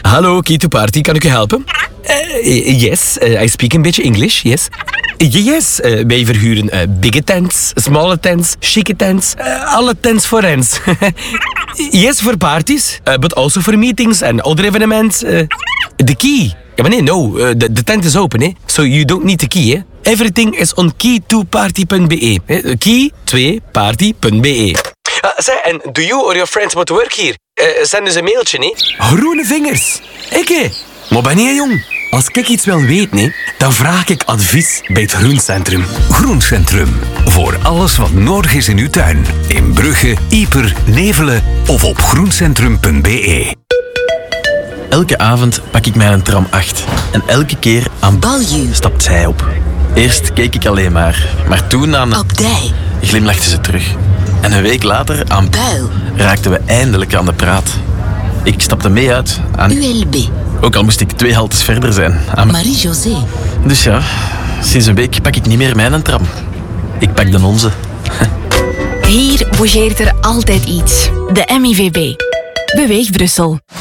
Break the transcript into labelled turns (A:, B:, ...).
A: Hallo, Key to Party, kan ik u helpen? Yes, I speak een beetje English, yes. Yes, wij verhuren bigge tents, smalle tents, chique tents, alle tents voor ens. Yes, for parties, but also for meetings and other events. The key. Ja, maar nee, no, de tent is open, hè. So you don't need the key, hè. Everything is on key2party.be. Key2party.be. En do you or your friends want to work here? Send dus een mailtje, hè. Groene vingers. Ik, maar ben je jong? Als ik iets wil weten, dan vraag ik advies bij het Groencentrum.
B: Groencentrum. Voor alles wat nodig is in uw tuin. In Brugge, Ieper, Nevelen of op groencentrum.be.
C: Elke avond pak ik mijn tram 8. En elke keer aan
D: Baljuw
C: stapt zij op. Eerst keek ik alleen maar toen aan...
D: op Dij,
C: glimlachte ze terug. En een week later aan
D: Buil,
C: raakten we eindelijk aan de praat. Ik stapte mee uit aan...
D: ULB,
C: Ook al moest ik 2 haltes verder zijn. Aan...
D: Marie-José.
C: Dus ja, sinds een week pak ik niet meer mijn tram. Ik pak de onze.
E: Hier bougeert er altijd iets. De MIVB. Beweeg Brussel.